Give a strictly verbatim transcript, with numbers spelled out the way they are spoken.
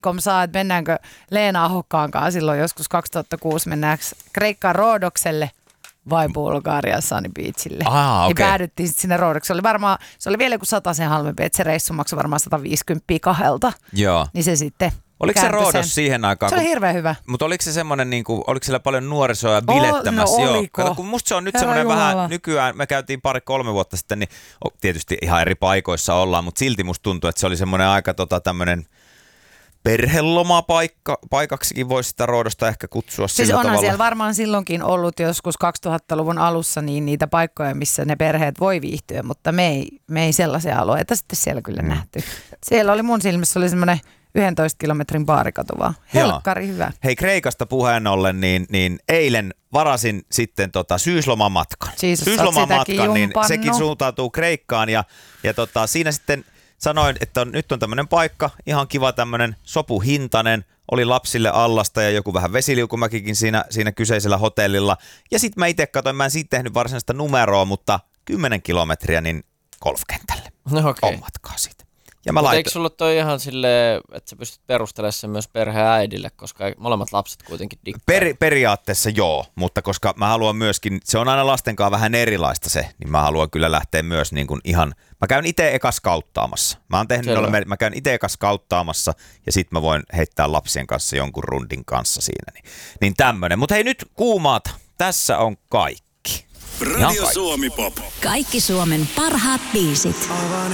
komsaa, että mennäänkö Leena Ahokkaan kanssa silloin joskus kaksituhattakuusi mennäänkö Kreikkaan Roodokselle vai Bulgariaan Sunny Beachille. Ah, niin okay. päädyttiin sitten sinne Roodokselle. Se oli varmaan, se oli vielä joku satasen halvempi, että se reissu maksoi varmaan sata viisikymmentä kahdelta. Joo. Niin se sitten Oliko se Roodos sen. siihen aikaan? Se oli hirveän hyvä. Mutta oliko se semmoinen, niin kuin, oliko siellä paljon nuorisoa bilettämässä? Oh, no Joo. oliko? Kato, kun musta se on nyt Herra semmoinen Jumala. vähän, nykyään me käytiin pari-kolme vuotta sitten, niin tietysti ihan eri paikoissa ollaan, mutta silti musta tuntuu, että se oli semmoinen aika tota, tämmöinen perhelomapaikka, paikaksikin voisi sitä Roodosta ehkä kutsua Siis sillä onhan tavalla. siellä varmaan silloinkin ollut joskus kaksituhattaluvun alussa niin niitä paikkoja, missä ne perheet voi viihtyä, mutta me ei, me ei sellaisia alueita sitten siellä kyllä mm. nähty. Siellä oli mun silmissä oli semmoinen yksitoista kilometrin baarikatu vaan. Helkkari hyvä. Hei, Kreikasta puheen ollen, niin, niin eilen varasin sitten tota syyslomamatkan. Jesus, Syyslomamatkan, niin sekin suuntautuu Kreikkaan ja, ja tota, siinä sitten sanoin, että on, nyt on tämmöinen paikka, ihan kiva tämmöinen sopuhintainen, oli lapsille allasta ja joku vähän vesiliukumäkikin siinä, siinä kyseisellä hotellilla. Ja sitten mä itse katsoin, mä en siitä tehnyt varsinaista numeroa, mutta kymmenen kilometriä niin golfkentälle. No okei. On matkaa siitä. Ja mä Mutta laitoin. eikö sulla toi ihan silleen, että sä pystyt perustelemaan sen myös perheen äidille, koska molemmat lapset kuitenkin dikkaa? Per, periaatteessa joo, mutta koska mä haluan myöskin, se on aina lastenkaan vähän erilaista se, niin mä haluan kyllä lähteä myös niin kuin ihan, mä käyn itse eka skauttaamassa. Mä oon tehnyt, noille, mä käyn itse eka skauttaamassa ja sit mä voin heittää lapsien kanssa jonkun rundin kanssa siinä. Niin, niin tämmönen. Mutta hei nyt kuumaat, tässä on kaikki. Radio Suomi Pop. Kaikki Suomen parhaat biisit.